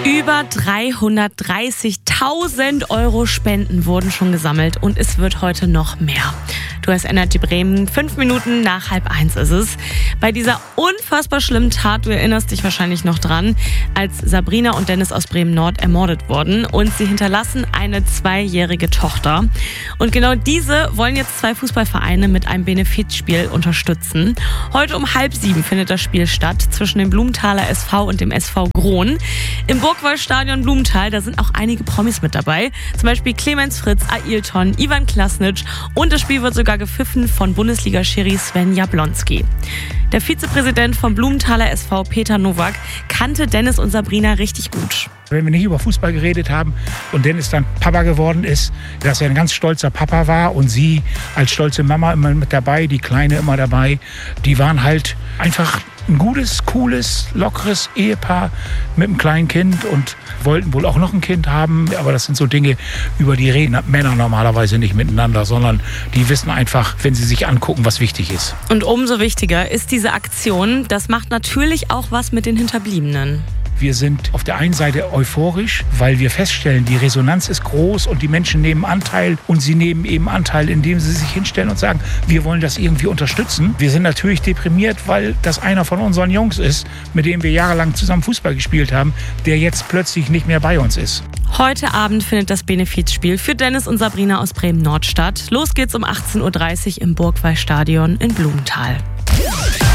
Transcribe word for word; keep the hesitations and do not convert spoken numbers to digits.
Über dreihundertdreißigtausend Euro Spenden wurden schon gesammelt und es wird heute noch mehr. Du hast Energy Bremen, fünf Minuten nach halb eins ist es. Bei dieser unfassbar schlimmen Tat, du erinnerst dich wahrscheinlich noch dran, als Sabrina und Dennis aus Bremen-Nord ermordet wurden und sie hinterlassen eine zweijährige Tochter. Und genau diese wollen jetzt zwei Fußballvereine mit einem Benefizspiel unterstützen. Heute um halb sieben findet das Spiel statt zwischen dem Blumenthaler S V und dem S V Grohn. Im Burgwallstadion Blumenthal, da sind auch einige Promis mit dabei. Zum Beispiel Clemens Fritz, Ailton, Ivan Klasnic und das Spiel wird sogar gepfiffen von Bundesliga-Schiri Sven Jablonski. Der Vizepräsident vom Blumenthaler S V, Peter Nowak, kannte Dennis und Sabrina richtig gut. Wenn wir nicht über Fußball geredet haben und Dennis dann Papa geworden ist, dass er ein ganz stolzer Papa war und sie als stolze Mama immer mit dabei, die Kleine immer dabei, die waren halt einfach ein gutes, cooles, lockeres Ehepaar mit einem kleinen Kind und wollten wohl auch noch ein Kind haben. Aber das sind so Dinge, über die reden Männer normalerweise nicht miteinander, sondern die wissen einfach, wenn sie sich angucken, was wichtig ist. Und umso wichtiger ist diese Aktion. Das macht natürlich auch was mit den Hinterbliebenen. Wir sind auf der einen Seite euphorisch, weil wir feststellen, die Resonanz ist groß und die Menschen nehmen Anteil und sie nehmen eben Anteil, indem sie sich hinstellen und sagen, wir wollen das irgendwie unterstützen. Wir sind natürlich deprimiert, weil das einer von unseren Jungs ist, mit dem wir jahrelang zusammen Fußball gespielt haben, der jetzt plötzlich nicht mehr bei uns ist. Heute Abend findet das Benefizspiel für Dennis und Sabrina aus Bremen-Nord statt. Los geht's um achtzehn Uhr dreißig im Burgwallstadion in Blumenthal.